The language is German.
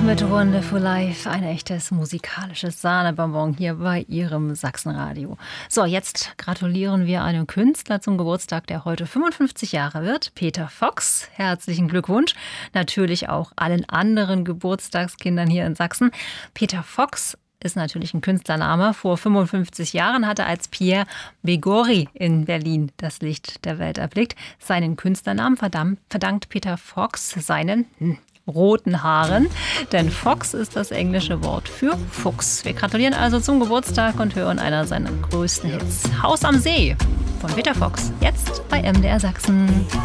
mit Wonderful Life, ein echtes musikalisches Sahnebonbon hier bei Ihrem Sachsenradio. So, jetzt gratulieren wir einem Künstler zum Geburtstag, der heute 55 Jahre wird, Peter Fox. Herzlichen Glückwunsch. Natürlich auch allen anderen Geburtstagskindern hier in Sachsen. Peter Fox ist natürlich ein Künstlername. Vor 55 Jahren hat er als Pierre Begori in Berlin das Licht der Welt erblickt. Seinen Künstlernamen verdankt Peter Fox seinen roten Haaren, denn Fox ist das englische Wort für Fuchs. Wir gratulieren also zum Geburtstag und hören einer seiner größten Hits. Haus am See von Peter Fox, jetzt bei MDR Sachsen.